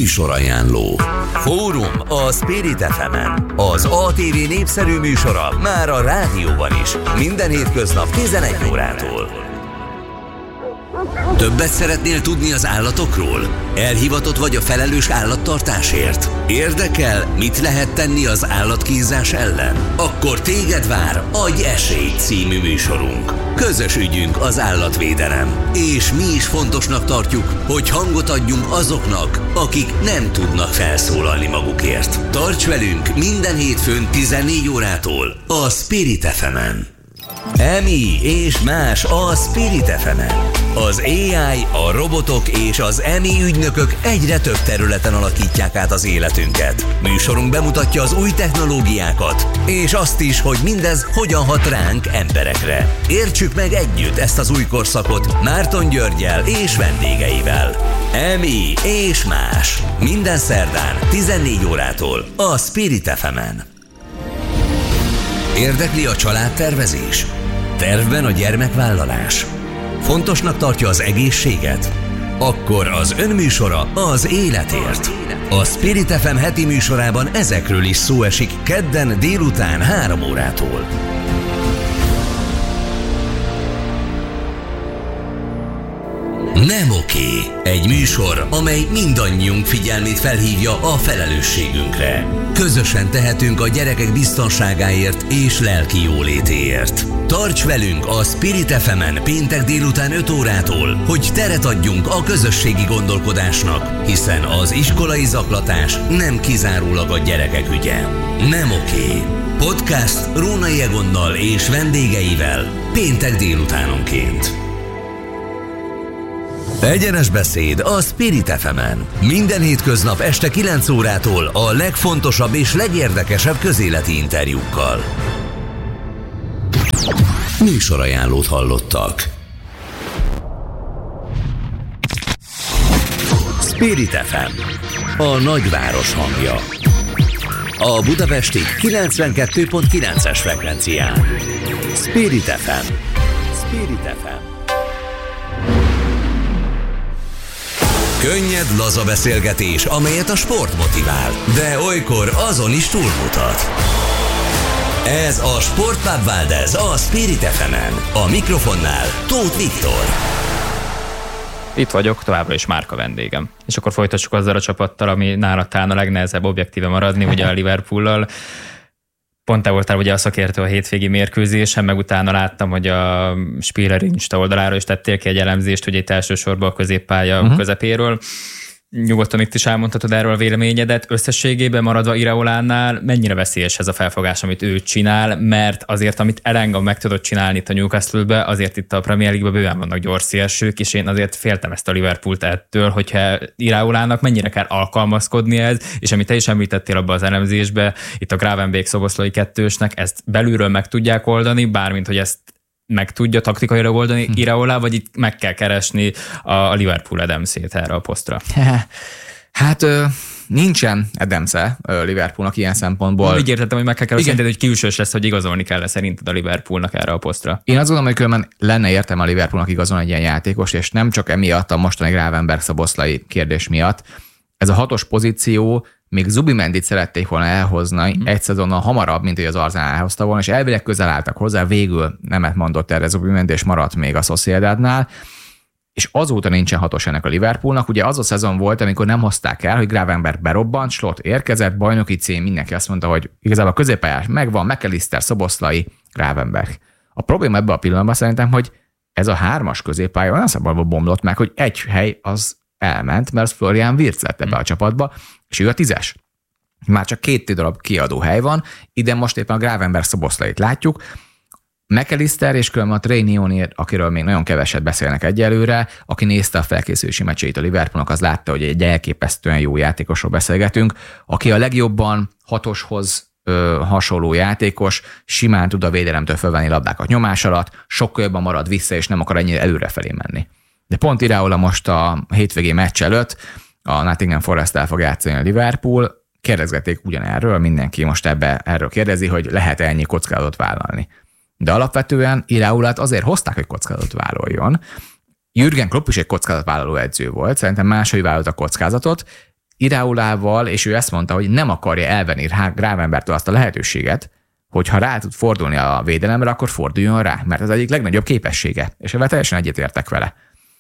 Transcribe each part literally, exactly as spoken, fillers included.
Műsorajánló. Fórum a Spirit ef emen. Az á té vé népszerű műsora már a rádióban is. Minden hétköznap tizenegy órától. Többet szeretnél tudni az állatokról? Elhivatott vagy a felelős állattartásért? Érdekel, mit lehet tenni az állatkínzás ellen? Akkor téged vár Adj esélyt című műsorunk. Közös ügyünk az állatvédelem, és mi is fontosnak tartjuk, hogy hangot adjunk azoknak, akik nem tudnak felszólalni magukért. Tarts velünk minden hétfőn tizennégy órától a Spirit ef emen. Emi és más a Spirit ef emen. Az á i, a robotok és az Emi ügynökök egyre több területen alakítják át az életünket. Műsorunk bemutatja az új technológiákat, és azt is, hogy mindez hogyan hat ránk emberekre. Értsük meg együtt ezt az új korszakot Márton Györggyel és vendégeivel. Emi és más. Minden szerdán tizennégy órától a Spirit ef emen. Érdekli a családtervezés? Tervben a gyermekvállalás? Fontosnak tartja az egészséget? Akkor az önműsora az életért. A Spirit ef em heti műsorában ezekről is szó esik kedden délután három órától. Nem oké. Egy műsor, amely mindannyiunk figyelmét felhívja a felelősségünkre. Közösen tehetünk a gyerekek biztonságáért és lelki jólétéért. Tarts velünk a Spirit ef emen péntek délután öt órától, hogy teret adjunk a közösségi gondolkodásnak, hiszen az iskolai zaklatás nem kizárólag a gyerekek ügye. Nem oké. Podcast Rónai Egonnal és vendégeivel péntek délutánonként. Egyenes beszéd a Spirit ef emen. Minden hétköznap este kilenc órától a legfontosabb és legérdekesebb közéleti interjúkkal. Műsorajánlót hallottak. Spirit ef em, a nagyváros hangja. A budapesti kilencvenkettő pont kilences frekvencián. Spirit ef em. Spirit ef em. Könnyed, laza beszélgetés, amelyet a sport motivál, de olykor azon is túlmutat. Ez a Sportpub Valdez a Spirit ef emen. A mikrofonnál Tóth Viktor. Itt vagyok, továbbra is Márka vendégem. És akkor folytassuk azzal a csapattal, ami nála talán a legnehezebb objektíve maradni, ugye a Liverpoollal. Pont te voltál ugye a szakértő a hétvégi mérkőzésen, meg utána láttam, hogy a Spiller Insta oldaláról is tettél ki egy elemzést, ugye itt elsősorban a középpálya uh-huh. közepéről. Nyugodtan itt is elmondhatod erről a véleményedet. Összességében maradva Iraolánál mennyire veszélyes ez a felfogás, amit ő csinál, mert azért, amit Elanga meg tudott csinálni itt a Newcastle-be, azért itt a Premier League-ben bőven vannak gyors szélsők, és én azért féltem ezt a Liverpoolt ettől, hogyha Iraolának mennyire kell alkalmazkodni ez, és amit te is említettél abban az elemzésben, itt a Gravenberch Szoboszlai kettősnek, ezt belülről meg tudják oldani, bármint, hogy ezt meg tudja taktikailag oldani hm. Iraola, vagy itt meg kell keresni a Liverpool Adamsét erre a posztra? Hát nincsen Adamse Liverpoolnak ilyen szempontból. Úgy értettem, hogy meg kell keresni, hogy külsős lesz, hogy igazolni kell szerinted a Liverpoolnak erre a posztra. Én azt gondolom, hogy különben lenne értelme a Liverpoolnak igazolni egy ilyen játékos, és nem csak emiatt a mostani Gravenberch Szoboszlai kérdés miatt. Ez a hatos pozíció, még Zubimendit szerették volna elhozni mm. egy szezonnal hamarabb, mint hogy az Arsenal elhozta volna, és elvileg közel álltak hozzá, végül nemet mondott erre Zubimendi, és maradt még a Sociedadnál, és azóta nincsen hatos ennek a Liverpoolnak. Ugye az a szezon volt, amikor nem hozták el, hogy Gravenberch berobbant, Slot érkezett, bajnoki cím, mindenki azt mondta, hogy igazából a középpályás megvan, McAllister, Szoboszlai, Gravenberch. A probléma ebben a pillanatban szerintem, hogy ez a hármas középpálya olyan szabadban bomlott meg, hogy egy hely az elment, mert az Florian Wirtz lett ebbe a csapatba, és ő a tízes. Már csak két darab kiadó hely van, ide most éppen a Gravenberch Szoboszlait látjuk. McAllister és különben a Trey Newell, akiről még nagyon keveset beszélnek egyelőre, aki nézte a felkészülési meccseit a Liverpoolnak, az látta, hogy egy elképesztően jó játékosról beszélgetünk, aki a legjobban hatoshoz ö, hasonló játékos, simán tud a védelemtől fölvenni labdákat nyomás alatt, sokkal jobban marad vissza, és nem akar ennyire előrefelé menni. De pont Iraola most a hétvégi meccs előtt a Nottingham Forest-tel fog játszani a Liverpool, kérdezgették ugyanerről, mindenki most ebbe erről kérdezi, hogy lehet ennyi kockázatot vállalni. De alapvetően Iraolát azért hozták, hogy kockázatot vállaljon. Jürgen Klopp is egy kockázatvállaló edző volt, szerintem máshogy vállalt a kockázatot, Iraolával, és ő ezt mondta, hogy nem akarja elvenni Gravenbergtől azt a lehetőséget, hogy ha rá tud fordulni a védelemre, akkor forduljon rá, mert ez egyik legnagyobb képessége, és ebben teljesen egyetértek vele.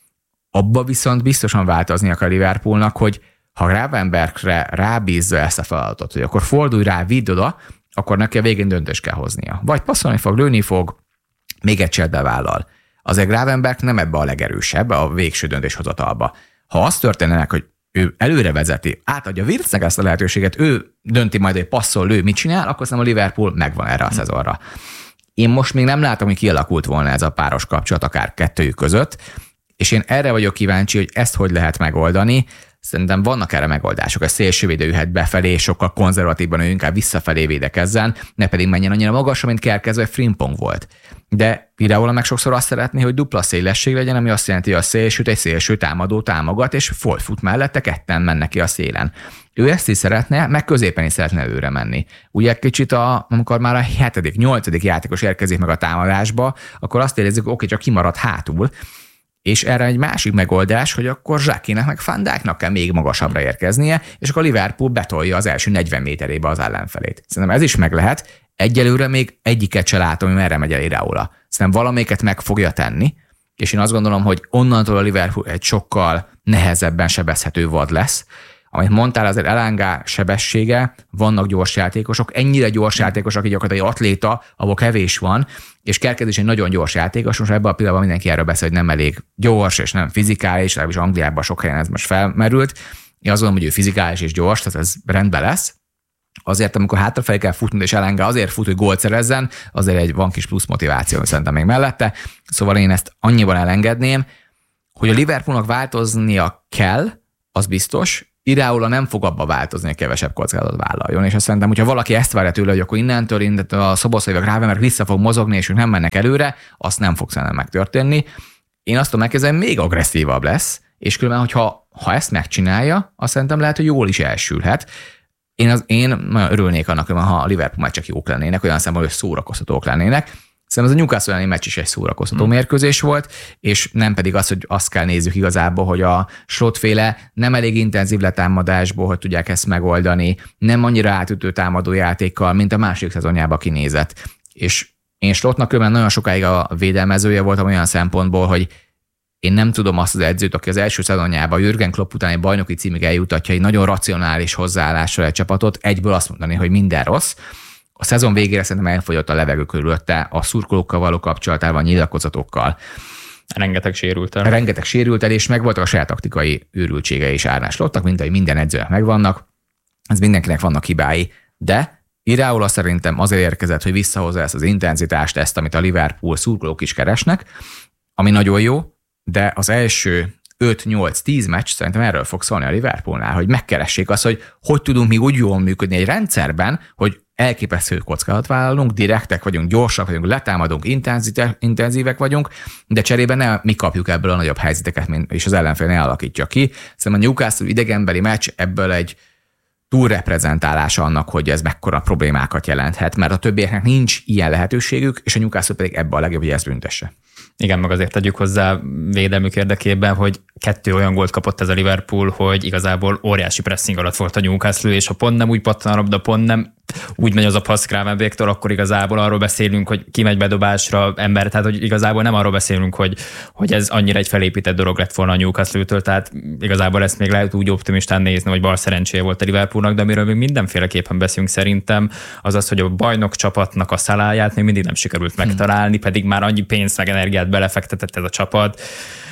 Abba viszont biztosan változni akar Liverpoolnak, hogy ha Gravenbergre rábízza ezt a feladatot, hogy akkor fordulj rá, vidd oda, akkor neki a végén döntést kell hoznia. Vagy passzolni fog, lőni fog, még egy cselbe vállal. Azért Gravenberg nem ebbe a legerősebb, a végső döntéshozatalba. Ha az történne meg, hogy ő előre vezeti, átadja Wirtznek ezt a lehetőséget, ő dönti majd, hogy passzol, lő, mit csinál, akkor szerintem a Liverpool megvan erre a szezonra. Én most még nem látom, hogy kialakult volna ez a páros kapcsolat akár kettőjük között, és én erre vagyok kíváncsi, hogy ezt hogy lehet megoldani. Szerintem vannak erre megoldások. A szélsővédő jöhet befelé, sokkal konzervatívban, ő inkább visszafelé védekezzen, ne pedig menjen annyira magasra, mint Kerkezve Frimpong volt. De Iraola meg sokszor azt szeretné, hogy dupla szélesség legyen, ami azt jelenti, hogy a szélsőt egy szélső támadó támogat, és folyfut mellette, ketten mennek ki a szélen. Ő ezt is szeretne, meg középen is szeretne előre menni. Ugye kicsit, a, amikor már a hetedik, nyolcadik játékos érkezik meg a támadásba, akkor azt érezzük, hogy oké, csak kimarad hátul, és erre egy másik megoldás, hogy akkor Zsákinek meg Van Dijknak kell még magasabbra érkeznie, és akkor a Liverpool betolja az első negyven méterébe az ellenfelét. Szerintem ez is meg lehet. Egyelőre még egyiket se látom, hogy merre megy el Iraola. Szerintem valamelyiket meg fogja tenni, és én azt gondolom, hogy onnantól a Liverpool egy sokkal nehezebben sebezhető vad lesz. Amit mondtál, azért Elanga sebessége, vannak gyors játékosok, ennyire gyors játékosok, aki gyakorlatilag egy atléta, ahol kevés van, és Kerkez is egy nagyon gyors játékos, most ebben a pillanatban mindenki erről beszél, hogy nem elég gyors, és nem fizikális, legalábbis Angliában sok helyen ez most felmerült. Én azt gondolom, hogy ő fizikális és gyors, tehát ez rendben lesz. Azért, amikor hátrafelé kell futni, és Elanga azért fut, hogy gólt szerezzen, azért egy van kis plusz motiváció szerintem még mellette. Szóval én ezt annyiban elengedném, hogy a Liverpoolnak változnia kell, az biztos, Iraola nem fog abba változni, hogy kevesebb kockázatot vállaljon, és azt szerintem, hogyha valaki ezt várja tőle, hogy akkor innentől innentől a Szoboszlai vagy Gravenberg vissza fog mozogni, és ők nem mennek előre, azt nem fog szerintem megtörténni. Én azt tudom megkezdeni, még agresszívabb lesz, és különben, hogyha ha ezt megcsinálja, azt szerintem lehet, hogy jól is elsülhet. Én, az, én nagyon örülnék annak, ha a Liverpool meccsek jók lennének, olyan szempontból, hogy szórakoztatók lennének. Szerintem ez a Newcastle elleni meccs is egy szórakoztató hmm. mérkőzés volt, és nem pedig az, hogy azt kell nézzük igazából, hogy a Slot-féle nem elég intenzív letámadásból, hogy tudják ezt megoldani, nem annyira átütő támadó játékkal, mint a másik szezonjában kinézett. És én Slotnak különben nagyon sokáig a védelmezője voltam olyan szempontból, hogy én nem tudom azt az edzőt, aki az első szezonjában Jürgen Klopp utáni bajnoki címig eljutatja egy nagyon racionális hozzáállással egy csapatot, egyből azt mondani, hogy minden rossz. A szezon végére szerintem elfogyott a levegő körülötte, a szurkolókkal való kapcsolatával, nyilatkozatokkal. Rengeteg sérült el. Rengeteg sérült el, és megvoltak a saját taktikai őrültsége is Arne Slotnak, mint ahogy minden edzőnek megvannak. Ez mindenkinek vannak hibái, de Iraola szerintem azért érkezett, hogy visszahozza ezt az intenzitást, ezt, amit a Liverpool szurkolók is keresnek, ami nagyon jó, de az első öt nyolc tíz meccs szerintem erről fog szólni a Liverpoolnál, hogy megkeressék azt, hogy hogy tudunk mi úgy jól működni egy rendszerben, hogy elképesztő kockázatot vállalunk, direktek vagyunk, gyorsak vagyunk, letámadunk, intenzívek vagyunk, de cserében ne mi kapjuk ebből a nagyobb helyzeteket, mint, és az ellenfél ne alakítja ki. Szerintem a Newcastle idegenbeli meccs ebből egy túlreprezentálása annak, hogy ez mekkora problémákat jelenthet, mert a többieknek nincs ilyen lehetőségük, és a Newcastle pedig ebben a legjobb, hogy ezt büntesse. Igen, meg azért tegyük hozzá védelmük érdekében, hogy kettő olyan gólt kapott ez a Liverpool, hogy igazából óriási pressing alatt volt a Newcastle, és ha pont nem úgy pattan a labda, pont nem úgy megy az a passz Gravenbergtől, akkor igazából arról beszélünk, hogy ki megy bedobásra ember, tehát hogy igazából nem arról beszélünk, hogy, hogy ez annyira egy felépített dolog lett volna a Newcastle-től, tehát igazából ezt még lehet úgy optimistán nézni, hogy bal szerencséje volt a Liverpoolnak, de amiről még mindenféleképpen beszélünk szerintem, az az, hogy a bajnok csapatnak a szaláját még mindig nem sikerült megtalálni, pedig már annyi pénzt meg energiát belefektetett ez a csapat.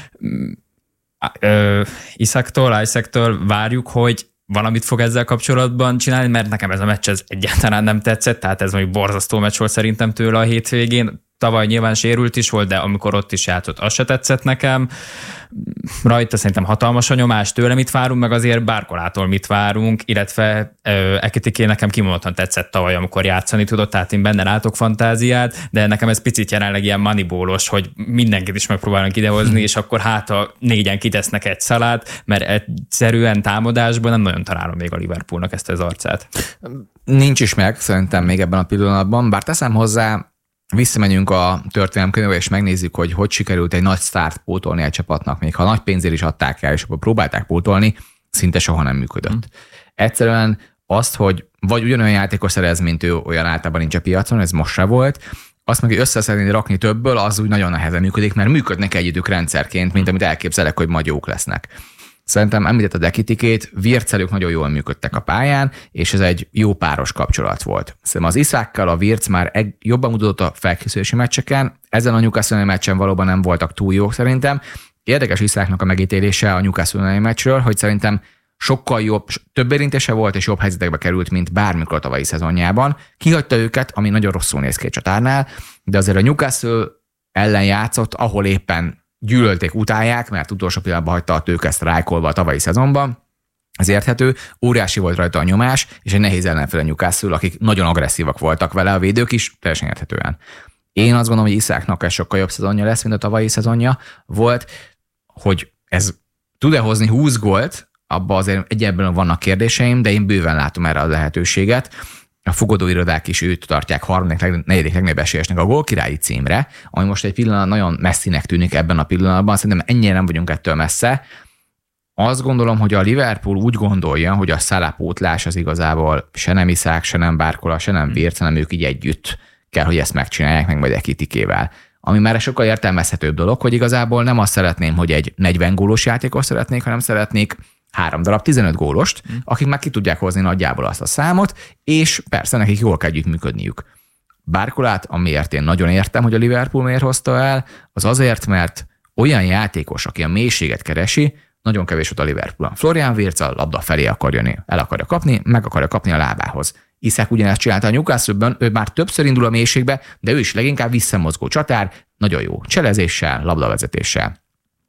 Isaaktól, Isaaktól várjuk, hogy valamit fog ezzel kapcsolatban csinálni, mert nekem ez a meccs ez egyáltalán nem tetszett, tehát ez mondjuk borzasztó meccs volt szerintem tőle a hétvégén. Tavaly nyilván sérült is volt, de amikor ott is játszott, az se tetszett nekem. Rajta szerintem hatalmas a nyomás, tőle mit várunk, meg azért Barkolától mit várunk, illetve Ekitiké nekem kimondottan tetszett tavaly, amikor játszani tudott, tehát én benne látok fantáziát, de nekem ez picit jelenleg ilyen moneyball-os, hogy mindenkit is megpróbálnak idehozni, hmm. és akkor hát a négyen kitesznek egy szalát, mert egyszerűen támadásban nem nagyon találom még a Liverpoolnak ezt az arcát. Nincs is meg szerintem még ebben a pillanatban, bár teszem hozzá, visszamegyünk a történelemkönyvbe, és megnézzük, hogy hogy sikerült egy nagy sztárt pótolni egy csapatnak, még ha nagy pénzért is adták el, és akkor próbálták pótolni. szinte soha nem működött. Hmm. Egyszerűen azt, hogy vagy ugyanolyan játékos szerez, mint ő, olyan általában nincs a piacon, ez most se volt, azt meg, hogy összeszedni, rakni többből, az úgy nagyon nehezen működik, mert működnek együttük rendszerként, mint amit elképzelek, hogy majd jók lesznek. Szerintem említett a Ekitikét, Wirtzelők nagyon jól működtek a pályán, és ez egy jó páros kapcsolat volt. Szerintem az Isákkal a Wirtz már jobban mutatott a felkészülési meccseken, ezen a Newcastle meccsen valóban nem voltak túl jók szerintem. Érdekes Isáknak a megítélése a Newcastle meccsről, hogy szerintem sokkal jobb, több érintése volt, és jobb helyzetekbe került, mint bármikor a tavalyi szezonjában. Kihagyta őket, ami nagyon rosszul néz ki a csatárnál, de azért a Newcastle ellen játszott, ahol éppen gyűlölték, utálják, mert utolsó pillanatban hagyta a tőke sztrájkolva a tavalyi szezonban. Ez érthető, óriási volt rajta a nyomás, és egy nehéz ellenfél a Newcastle, akik nagyon agresszívak voltak vele, a védők is, teljesen érthetően. Én azt gondolom, hogy Isáknak ez sokkal jobb szezonja lesz, mint a tavalyi szezonja volt, hogy ez tud-e hozni húsz gólt, abban azért egyébként vannak kérdéseim, de én bőven látom erre a lehetőséget. A fogadóirodák is őt tartják harmadik, negyedik legnagyobb esélyesnek a gólkirályi címre, ami most egy pillanat nagyon messzinek tűnik ebben a pillanatban, szerintem ennyire nem vagyunk ettől messze. Azt gondolom, hogy a Liverpool úgy gondolja, hogy a Salah pótlás az igazából se nem Isak, se nem Barcola, se nem Wirtz, hanem ők így együtt kell, hogy ezt megcsinálják, meg majd Ekitikével. Ami már sokkal értelmezhetőbb dolog, hogy igazából nem azt szeretném, hogy egy negyven gólos játékos szeretnék, hanem szeretnék három darab tizenöt gólost, mm. akik már ki tudják hozni nagyjából azt a számot, és persze nekik jól kell együttműködniük. Barcolát, amiért én nagyon értem, hogy a Liverpool miért hozta el, az azért, mert olyan játékos, aki a mélységet keresi, nagyon kevés ott a Liverpool. Florian Wirtz a labda felé akar jönni, el akarja kapni, meg akarja kapni a lábához. Isak ugyanezt csinálta a Newcastle-ben, ő már többször indul a mélységbe, de ő is leginkább visszamozgó csatár, nagyon jó cselezéssel, labdavezetéssel.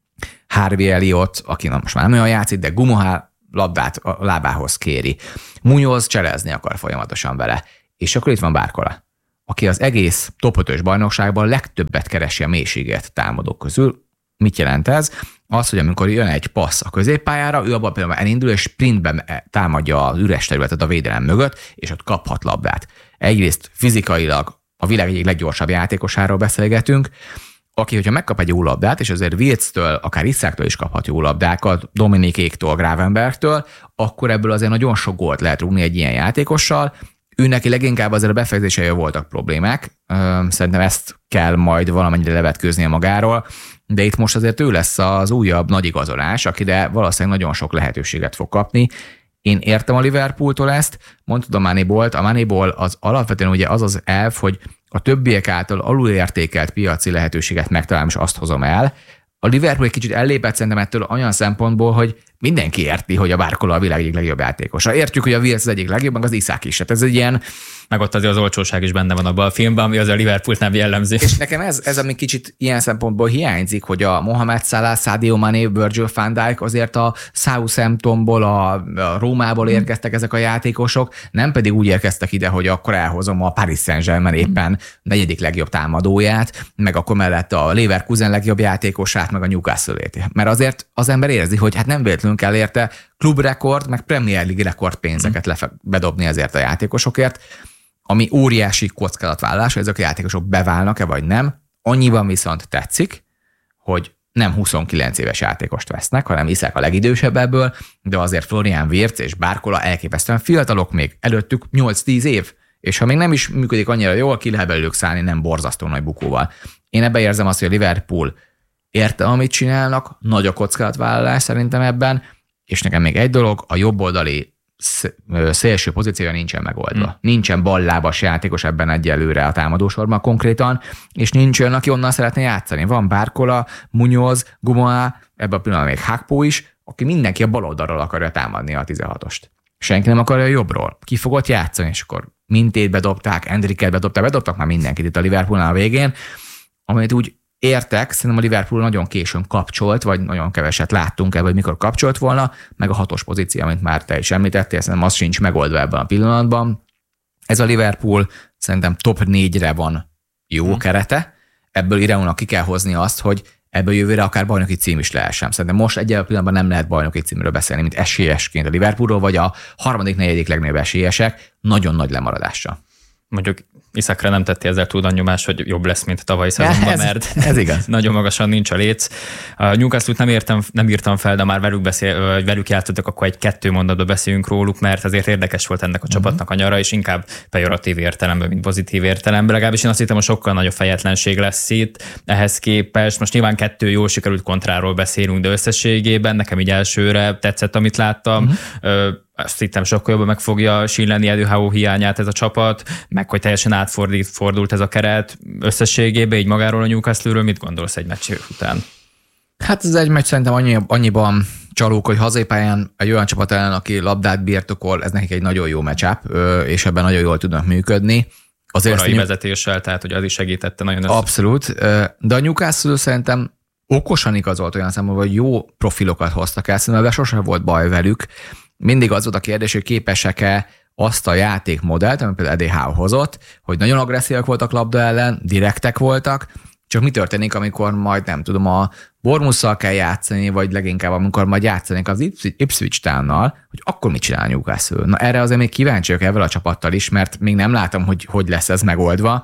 Harvey Elliott, aki na most már nem olyan játszik, de Gumoha labdát a lábához kéri. Munoz cselezni akar folyamatosan vele. És akkor itt van Barcola, aki az egész top ötös bajnokságban legtöbbet keresi a mélységet támadók közül. Mit jelent ez? Az, hogy amikor jön egy passz a középpályára, ő abban például elindul, és sprintben támadja az üres területet a védelem mögött, és ott kaphat labdát. Egyrészt fizikailag a világ egyik leggyorsabb játékosáról beszélgetünk, aki, hogyha megkap egy jó labdát, és azért Wirtz-től, akár Isáktól is kaphat jó labdákat, Dominikéktől, Gravenbergtől, akkor ebből azért nagyon sok gólt lehet rúgni egy ilyen játékossal. Ő neki leginkább azért a befejezései voltak problémák. Szerintem ezt kell majd valamennyire levetkőznie magáról, de itt most azért ő lesz az újabb nagy igazolás, akire valószínűleg nagyon sok lehetőséget fog kapni. Én értem a Liverpooltól ezt, mondtad a Moneyball-t, a Moneyball az alapvetően ugye az az elv, hogy a többiek által alulértékelt piaci lehetőséget megtalálom, és azt hozom el. A Liverpool egy kicsit ellépett szerintem ettől olyan szempontból, hogy mindenki érti, hogy a Barcola a világ egyik legjobb játékosa. Értjük, hogy a Wirtz az egyik legjobb, meg az Isak is. Hát ez egy ilyen... Meg ott azért az olcsóság is benne van abban a filmben, ami az a Liverpoolt nem jellemző. És nekem ez, ez ami kicsit ilyen szempontból hiányzik, hogy a Mohamed Salah, Sadio Mané, Virgil van Dijk azért a Southamptonból, a, a Rómából érkeztek ezek a játékosok, nem pedig úgy érkeztek ide, hogy akkor elhozom a Paris Saint-Germain éppen negyedik legjobb támadóját, meg akkor mellett a Leverkusen legjobb játékosát, meg a Newcastle-ét. Mert azért az ember érzi, hogy hát nem véletlenül kell érte klubrekord, meg Premier League rekord pénzeket lefe- bedobni ezért a játékosokért, ami óriási kockázatvállalás, hogy ezek a játékosok beválnak-e vagy nem. Annyiban viszont tetszik, hogy nem huszonkilenc éves játékost vesznek, hanem Isak a legidősebb ebből, de azért Florian Wirtz és Barcola elképesztően fiatalok, még előttük nyolc-tíz év, és ha még nem is működik annyira jól, ki lehet belőlük szállni nem borzasztó nagy bukóval. Én ebben érzem azt, hogy a Liverpool érte, amit csinálnak, nagy a kockázatvállalás szerintem ebben, és nekem még egy dolog, a jobboldali szélső pozíciója nincsen megoldva. Hmm. Nincsen ballábas játékos ebben egyelőre a támadósorban konkrétan, és nincs olyan, aki onnan szeretne játszani. Van Barcola, Munoz, Gumoha, ebben a pillanatban még Hakpo is, aki mindenki a bal oldalról akarja támadni a tizenhatost. Senki nem akarja a jobbról. Ki fogott játszani, és akkor Mintét bedobták, Endricket bedobták, bedobtak már mindenkit itt a Liverpoolnál a végén, amit úgy értek, szerintem a Liverpool nagyon későn kapcsolt, vagy nagyon keveset láttunk ebből, hogy mikor kapcsolt volna, meg a hatos pozíció, amit már te is említettél, szerintem az sincs megoldva ebben a pillanatban. Ez a Liverpool szerintem top négyre van jó hmm. kerete, ebből Iraúnak ki kell hozni azt, hogy ebből jövőre akár bajnoki cím is lehessen. Szerintem most egyébként pillanatban nem lehet bajnoki címről beszélni, mint esélyesként a Liverpoolról, vagy a harmadik, negyedik legnagyobb esélyesek nagyon nagy lemaradással. Mondjuk Iszakra nem tetti ezzel túl nagy nyomást, hogy jobb lesz, mint a tavalyi szezonban, ez, mert ez igaz. nagyon magasan nincs a léc. A Newcastle-t nem, értem, nem írtam fel, de már velük, beszél, velük játszottak, akkor egy-kettő mondatban beszéljünk róluk, mert azért érdekes volt ennek a uh-huh. csapatnak a nyara, és inkább pejoratív értelemben, mint pozitív értelemben. Legalábbis én azt hittem, hogy sokkal nagyobb fejetlenség lesz itt ehhez képest. Most nyilván kettő jól sikerült kontráról beszélünk, de összességében nekem így elsőre tetszett, amit láttam. Uh-huh. Azt hittem, sokkal jobban meg fogja síleni Eddie Howe hiányát ez a csapat, meg hogy teljesen átfordult ez a keret összességében, így magáról a Newcastle-ről. Mit gondolsz egy meccs után? Hát ez egy meccs szerintem annyi, annyiban csalók, hogy hazépályán egy olyan csapat ellen, aki labdát birtokol, ez nekik egy nagyon jó matchup, és ebben nagyon jól tudnak működni. Azért korai vezetéssel, tehát hogy az is segítette nagyon. Össze. Abszolút, de a Newcastle szerintem okosan igazolt olyan szempontból, hogy jó profilokat hoztak el, szerintem sosem volt baj velük. Mindig az volt a kérdés, hogy képesek-e azt a játékmodellt, amit például Eddie Howe hozott, hogy nagyon agresszívak voltak labda ellen, direktek voltak, csak mi történik, amikor majd nem tudom, a Bournemouth-szal kell játszani, vagy leginkább amikor majd játszanék az Ipswich Townnal, hogy akkor mit csinál Newcastle? Na erre azért még kíváncsiak ezzel a csapattal is, mert még nem látom, hogy hogy lesz ez megoldva.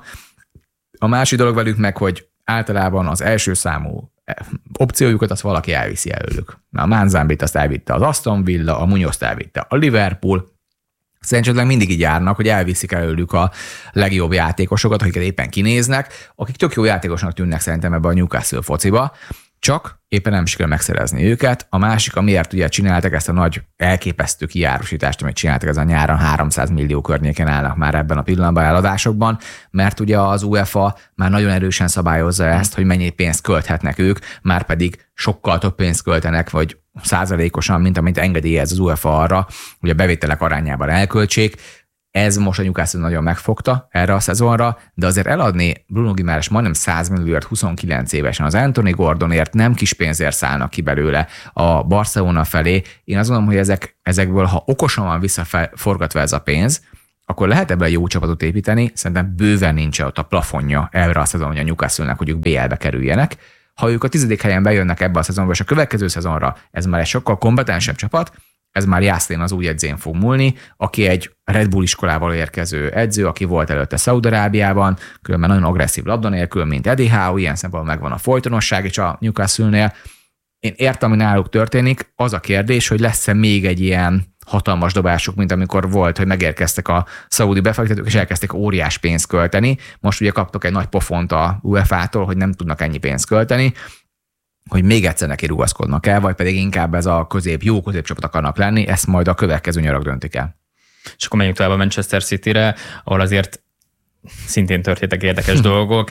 A másik dolog velük meg, hogy általában az első számú opciójukat azt valaki elviszi előlük. A Manzambit azt elvitte az Aston Villa, a Munyozt elvitte a Liverpool. Szerintem mindig így járnak, hogy elviszik előlük a legjobb játékosokat, akiket éppen kinéznek, akik tök jó játékosnak tűnnek szerintem ebbe a Newcastle fociba, csak éppen nem sikerül megszerezni őket. A másik, amiért ugye csináltak ezt a nagy elképesztő kijárosítást, amit csináltak ez a nyáron, háromszáz millió környéken állnak már ebben a pillanatban eladásokban, mert ugye az UEFA már nagyon erősen szabályozza ezt, hogy mennyi pénzt költhetnek ők, már pedig sokkal több pénzt költenek, vagy százalékosan, mint amit engedélyez az UEFA arra, hogy a bevételek arányában elköltsék. Ez most a Newcastle nagyon megfogta erre a szezonra, de azért eladni Bruno Guimaraes majdnem száz millióért huszonkilenc évesen, az Anthony Gordonért nem kis pénzért szállnak ki belőle a Barcelona felé. Én azt gondolom, hogy ezek, ezekből, ha okosan van visszaforgatva ez a pénz, akkor lehet ebből jó csapatot építeni, szerintem bőven nincs ott a plafonja erre a szezon, hogy a Newcastle-nek, hogy ők bé el-be kerüljenek. Ha ők a tizedik helyen bejönnek ebbe a szezonba, és a következő szezonra ez már egy sokkal kompetensebb csapat, ez már Jászlén az új edzén fog múlni, aki egy Red Bull iskolával érkező edző, aki volt előtte Szaúd-Arábiában, különben nagyon agresszív labda nélkül, mint Eddie Howe, ilyen szempontból megvan a folytonosság is a Newcastle-nél. Én értem, ami náluk történik, az a kérdés, hogy lesz-e még egy ilyen hatalmas dobásuk, mint amikor volt, hogy megérkeztek a szaúdi befektetők, és elkezdték óriás pénzt költeni. Most ugye kaptok egy nagy pofont a u ef á-tól, hogy nem tudnak ennyi pénzt költeni, hogy még egyszer neki rugaszkodnak el, vagy pedig inkább ez a közép, jó középcsapat akarnak lenni, ezt majd a következő nyarak döntik el. És akkor menjünk tovább a Manchester City-re, ahol azért szintén történtek érdekes dolgok.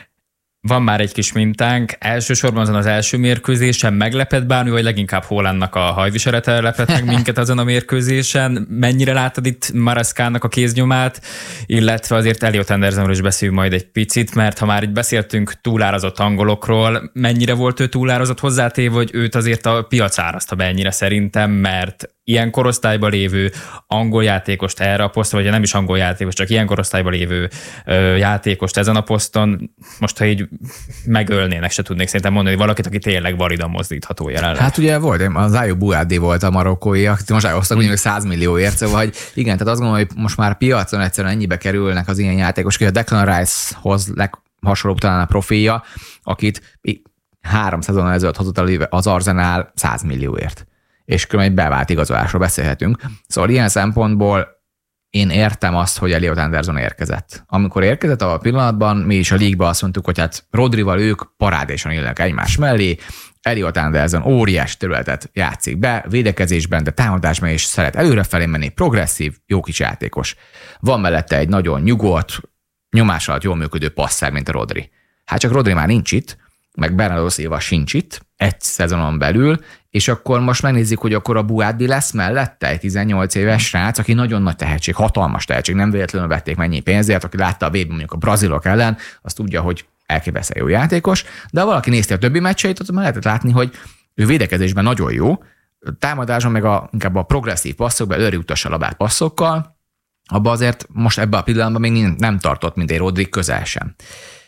Van már egy kis mintánk. Elsősorban azon az első mérkőzésen meglepett bármi, vagy leginkább Haalandnak a hajviselete lepett meg minket azon a mérkőzésen? Mennyire láttad itt Marescának a kéznyomát, illetve azért Elliot Andersonról is beszéljünk majd egy picit, mert ha már itt beszéltünk túlárazott angolokról, mennyire volt ő túlárazott, hozzátéve, hogy őt azért a piac árazta be ennyire szerintem, mert ilyen korosztályban lévő angol játékost erre a posztra, vagy nem is angol játékos, csak ilyen korosztályban lévő ö, játékost ezen a poszton, most ha így megölnének, se tudnék szerintem mondani valakit, aki tényleg validan mozdítható jelenleg. Hát ugye volt, az Ayoub Bouhaddi volt a marokkói, akit most elhoztak úgy, hogy száz millióért, szóval hogy igen, tehát azt gondolom, hogy most már piacon egyszerűen ennyibe kerülnek az ilyen játékosok, hogy a Declan Rice-hoz leghasonlóbb talán a profilja, akit három szezon ezelőtt hozott az Arsenal száz millióért. És különben egy bevált igazolásról beszélhetünk. Szóval ilyen szempontból én értem azt, hogy Elliot Anderson érkezett. Amikor érkezett a pillanatban, mi is a lígban azt mondtuk, hogy hát Rodrival ők parádésan illenek egymás mellé, Elliot Anderson óriás területet játszik be, védekezésben, de támadásban is szeret előrefelé menni, progresszív, jó kis játékos. Van mellette egy nagyon nyugodt, nyomás alatt jól működő passzer, mint a Rodri. Hát csak Rodri már nincs itt, meg Bernardo Silva sincs itt, egy szezonon belül, és akkor most megnézzük, hogy akkor a Bouhaddi lesz mellette, egy tizennyolc éves srác, aki nagyon nagy tehetség, hatalmas tehetség, nem véletlenül vették mennyi pénzért, aki látta a vé bén mondjuk a brazilok ellen, az tudja, hogy elképesztően jó játékos, de ha valaki nézte a többi meccseit, ott már lehetett látni, hogy ő védekezésben nagyon jó, támadáson meg a, inkább a progresszív passzokban, előre utassa a labát passzokkal, abban azért most ebben a pillanatban még nem tartott, mint egy Rodri, közel sem.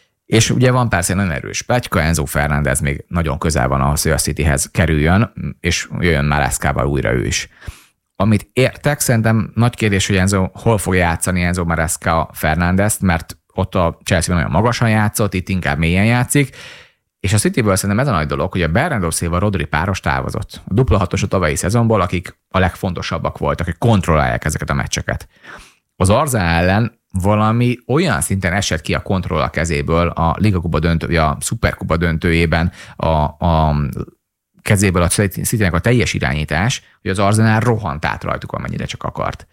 És ugye van persze nagyon erős pletyka, Enzo Fernández még nagyon közel van ahhoz, hogy a Cityhez kerüljön, és jöjjön Marescával újra ő is. Amit értek, szerintem nagy kérdés, hogy Enzo hol fog játszani Enzo Maresca Fernándezt, mert ott a Chelsea nagyon magasan játszott, itt inkább mélyen játszik, és a Cityből szerintem ez a nagy dolog, hogy a Bernardo Silva Rodri páros távozott. A dupla hatos a tavalyi szezonból, akik a legfontosabbak voltak, akik kontrollálják ezeket a meccseket. Az Arsenal ellen valami olyan szinten esett ki a kontroll a kezéből a Liga Kupa döntő, a Superkupa döntőjében a, a kezéből a Citynek a teljes irányítás, hogy az Arsenal rohant át rajtuk, amennyire csak akart.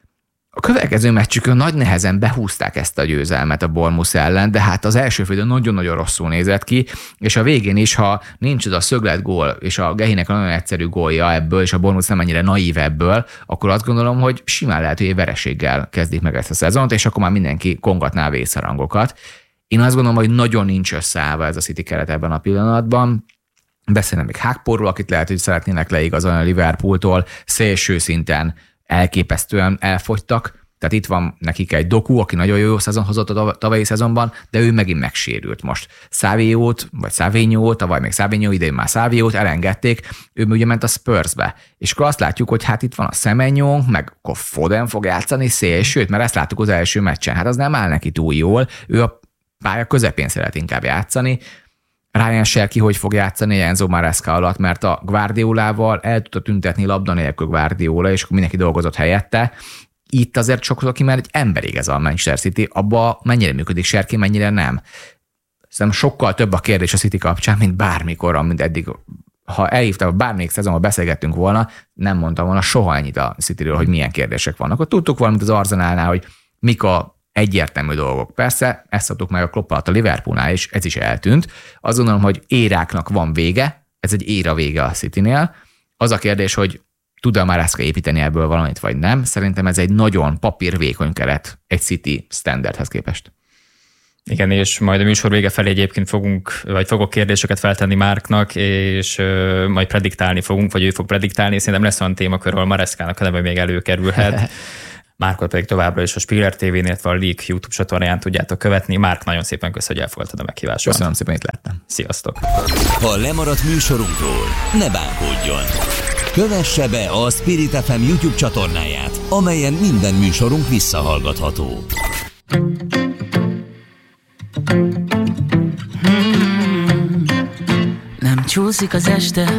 A következő meccsükön nagy nehezen behúzták ezt a győzelmet a Bournemouth ellen, de hát az első félidő nagyon-nagyon rosszul nézett ki, és a végén is, ha nincs az a szöglet gól, és a Gehinek a nagyon egyszerű gólja ebből, és a Bournemouth nem ennyire naív ebből, akkor azt gondolom, hogy simán lehet, hogy egy vereséggel kezdik meg ezt a szezont, és akkor már mindenki kongatná a vészharangokat. Én azt gondolom, hogy nagyon nincs összeállva ez a City keret ebben a pillanatban. Beszélnem még Hákporról, akit lehet, hogy szeretnének leigazolni a Liverpooltól, szélső szinten elképesztően elfogytak. Tehát itt van nekik egy Doku, aki nagyon jó szezon hozott a tavalyi szezonban, de ő megint megsérült most. Saviót, vagy Savinyót, tavaly még Savinyó, idén már Saviót elengedték, ő ugye ment a Spursbe. És akkor azt látjuk, hogy hát itt van a Semenyo, meg akkor Foden fog játszani szélsőt, mert ezt láttuk az első meccsen. Hát az nem áll neki túl jól, ő a pálya közepén szeret inkább játszani. Ryan Cherki hogy fog játszani Enzo Maresca alatt, mert a Guardiolával el tudta tüntetni labda nélkül Guardiola, és akkor mindenki dolgozott helyette. Itt azért sokszor ki, mert egy emberig ez a Manchester City, abba mennyire működik Cherki, mennyire nem. Szerintem sokkal több a kérdés a City kapcsán, mint bármikor, mint eddig. Ha elhívtam, bármelyik szezonban beszélgettünk volna, nem mondtam volna soha ennyit a Cityről, hogy milyen kérdések vannak. Ott tudtuk valamit az Arsenalnál, hogy mik a egyértelmű dolgok. Persze, ezt adtuk meg a Klopp alatt a Liverpoolnál, és ez is eltűnt. Azt gondolom, hogy éráknak van vége, ez egy éra vége a Citynél. Az a kérdés, hogy tud-e a Maresca építeni ebből valamit, vagy nem. Szerintem ez egy nagyon papírvékony keret egy City standardhez képest. Igen, és majd a műsor vége felé egyébként fogunk, vagy fogok kérdéseket feltenni Márknak, és uh, majd prediktálni fogunk, vagy ő fog prediktálni. Szerintem lesz olyan témakör, ahol Marescának a neve még előkerülhet. Márkot pedig továbbra is a Spiller té vén, illetve a League YouTube csatornáján tudjátok követni. Márk, nagyon szépen köszönöm, hogy elfogadtad a meghívást. Köszönöm szépen, itt lettem. Sziasztok! Ha lemaradt műsorunkról, ne bánkodjon! Kövesse be a Spirit ef em YouTube csatornáját, amelyen minden műsorunk visszahallgatható. Nem csúszik az este,